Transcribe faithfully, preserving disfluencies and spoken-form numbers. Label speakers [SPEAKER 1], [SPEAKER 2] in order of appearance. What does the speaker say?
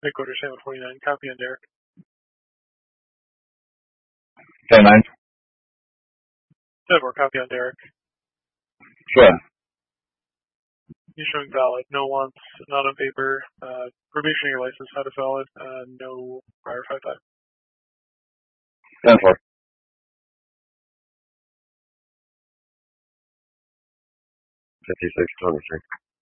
[SPEAKER 1] Headquarters, Sam forty-nine. Copy on Derek.
[SPEAKER 2] ten nine.
[SPEAKER 1] Deborah, copy on Derek.
[SPEAKER 2] Sure.
[SPEAKER 1] You're showing valid. No wants, not on paper. Uh, probationary license, not a valid. Uh, no prior five five.
[SPEAKER 2] ten four. fifty-six twenty-three.